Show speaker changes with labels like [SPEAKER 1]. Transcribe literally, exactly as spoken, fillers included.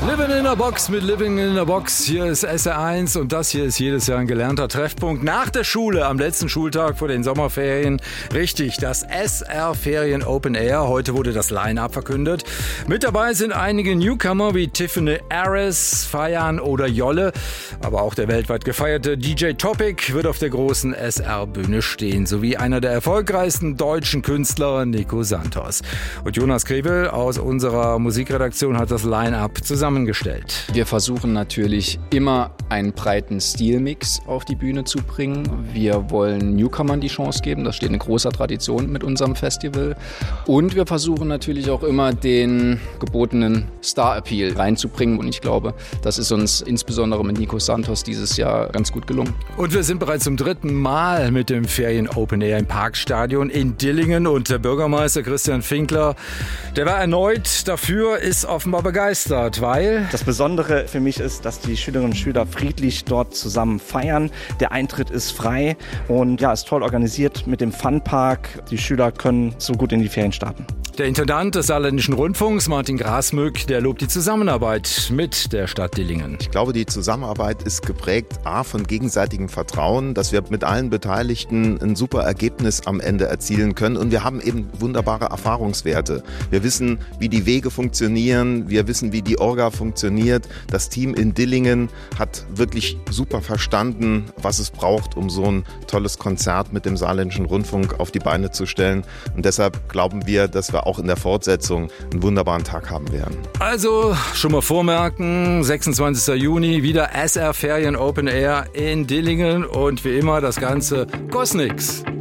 [SPEAKER 1] Living in a Box mit Living in a Box. Hier ist S R eins und das hier ist jedes Jahr ein gelernter Treffpunkt nach der Schule am letzten Schultag vor den Sommerferien. Richtig, das S R Ferien Open Air. Heute wurde das Line-Up verkündet. Mit dabei sind einige Newcomer wie Tiffany Ares, Fayan oder Jolle. Aber auch der weltweit gefeierte D J Topic wird auf der großen S R-Bühne stehen, sowie einer der erfolgreichsten deutschen Künstler, Nico Santos. Und Jonas Krebel aus unserer Musikredaktion hat das Line-Up zusammengestellt.
[SPEAKER 2] Wir versuchen natürlich immer einen breiten Stilmix auf die Bühne zu bringen. Wir wollen Newcomern die Chance geben, das steht in großer Tradition mit unserem Festival. Und wir versuchen natürlich auch immer den gebotenen Star-Appeal reinzubringen. Und ich glaube, das ist uns insbesondere mit Nico Santos dieses Jahr ganz gut gelungen.
[SPEAKER 1] Und wir sind bereits zum dritten Mal mit dem Ferien Open Air im Parkstadion in Dillingen. Und der Bürgermeister Christian Finkler, der war erneut dafür, ist offenbar begeistert, weil
[SPEAKER 3] das Besondere für mich ist, dass die Schülerinnen und Schüler friedlich dort zusammen feiern. Der Eintritt ist frei und ja, ist toll organisiert mit dem Funpark. Die Schüler können so gut in die Ferien starten.
[SPEAKER 1] Der Intendant des Saarländischen Rundfunks, Martin Grasmück, der lobt die Zusammenarbeit mit der Stadt Dillingen.
[SPEAKER 4] Ich glaube, die Zusammenarbeit ist geprägt A, von gegenseitigem Vertrauen, dass wir mit allen Beteiligten ein super Ergebnis am Ende erzielen können. Und wir haben eben wunderbare Erfahrungswerte. Wir wissen, wie die Wege funktionieren, wir wissen, wie die Orga funktioniert. Das Team in Dillingen hat wirklich super verstanden, was es braucht, um so ein tolles Konzert mit dem Saarländischen Rundfunk auf die Beine zu stellen. Und deshalb glauben wir, dass wir auch in der Fortsetzung einen wunderbaren Tag haben werden.
[SPEAKER 1] Also schon mal vormerken, sechsundzwanzigster Juni wieder S R Ferien Open Air in Dillingen und wie immer das Ganze kostet nix.